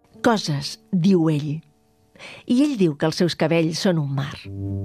Coses, diu ell. I ell diu que els seus cabells són un mar.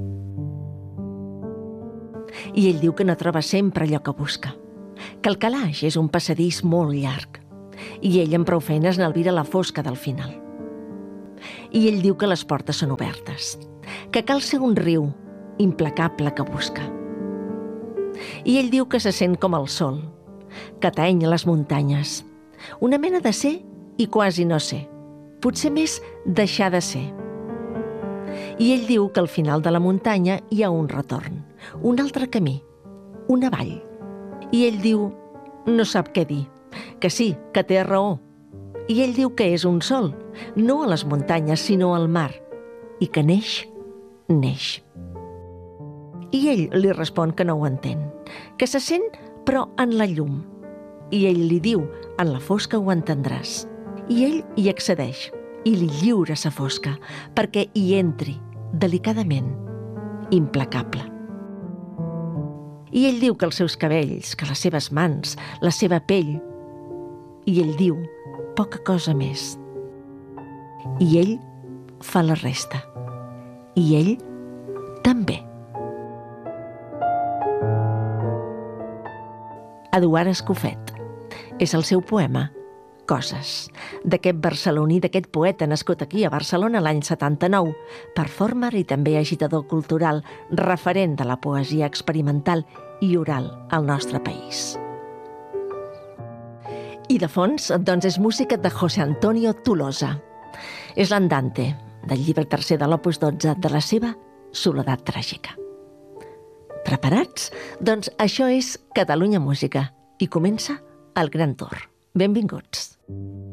I ell diu que no troba sempre allò que busca, que el calaix és un passadís molt llarg, i ell amb prou feines n'albira la fosca del final. I ell diu que les portes són obertes, que cal ser un riu implacable que busca. I ell diu que se sent com el sol, que ateny les muntanyes, una mena de ser i quasi no ser, potser més deixar de ser. I ell diu que al final de la muntanya hi ha un retorn, un altre camí, una vall. I ell diu, no sap què dir, que sí, que té raó. I ell diu que és un sol, no a les muntanyes, sinó al mar, i que neix, neix. I ell li respon que no ho entén, que se sent però en la llum. I ell li diu, en la fosca ho entendràs. I ell hi accedeix i li lliura sa fosca perquè hi entri delicadament, implacable. I ell diu que els seus cabells, que les seves mans, la seva pell, i ell diu poca cosa més. I ell fa la resta. I ell també. Eduard Escofet. És el seu poema Coses, d'aquest barceloní, d'aquest poeta nascut aquí a Barcelona l'any 79, performer i també agitador cultural, referent de la poesia experimental i oral al nostre país. I de fons, doncs, és música de José Antonio Tolosa. És l'Andante, del llibre tercer de l'Opus 12 de la seva Soledat Tràgica. Preparats? Doncs això és Catalunya Música i comença el Gran Tour. Benvinguts.